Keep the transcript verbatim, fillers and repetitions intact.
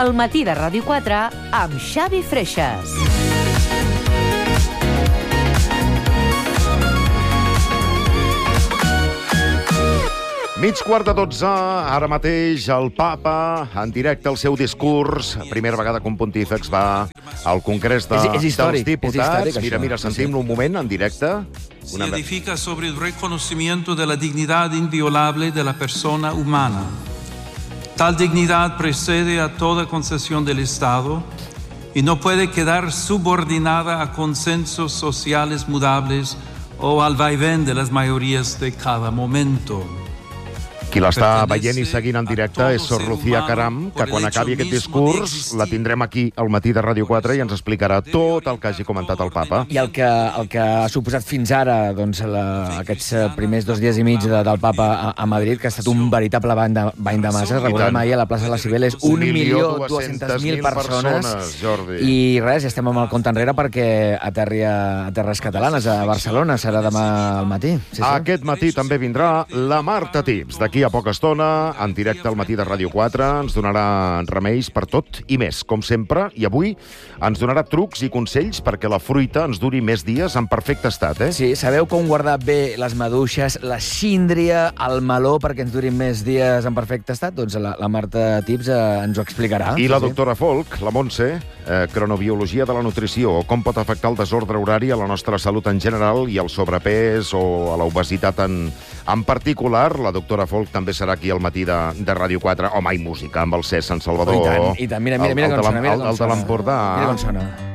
El matí de Ràdio quatre amb Xavi Freixas. Mig quart de dotze, ara mateix el papa, en directe el seu discurs, primera vegada que un pontífex va al Congrés de, és, és històric, dels Diputats. És històric, mira, mira, sentim-lo un moment en directe. Se edifica sobre el reconocimiento de la dignidad inviolable de la persona humana. Tal dignidad precede a toda concesión del Estado y no puede quedar subordinada a consensos sociales mudables o al vaivén de las mayorías de cada momento. Qui l'està veient i seguint en directe és Sor Lucía Caram, que quan acabi aquest discurs la tindrem aquí al matí de Ràdio quatre i ens explicarà tot el que hagi comentat el papa. I el que, el que ha suposat fins ara doncs, la, aquests primers dos dies i mig de, del papa a, a Madrid, que ha estat un veritable bany de, bany de masses. Recordem ahir a la plaça de la Cibeles un milió dues-centes mil persones. Jordi. I res, ja estem amb el compte enrere perquè aterri a, a terres catalanes, a Barcelona. Serà demà al matí. Sí, sí. Aquest matí també vindrà la Marta Tips. D'aquí a poca estona, en directe al matí de Ràdio quatre, ens donarà remeis per tot i més, com sempre, i avui ens donarà trucs i consells perquè la fruita ens duri més dies en perfecte estat, eh? Sí, sabeu com guardar bé les maduixes, la síndria, el meló perquè ens durin més dies en perfecte estat? Doncs la, la Marta Tips eh, ens ho explicarà. I la sí, doctora Folk, la Montse, eh, cronobiologia de la nutrició, com pot afectar el desordre horari a la nostra salut en general i al sobrepès o a l'obesitat en, en particular. La doctora Folk també serà aquí al matí de, de Ràdio quatre. Home, i música amb el Cesc Sant Salvador. Oh, i tant, i tant. Mira, mira, mira el, com el sona. Mira el, el de l'Empordà. Mira com sona.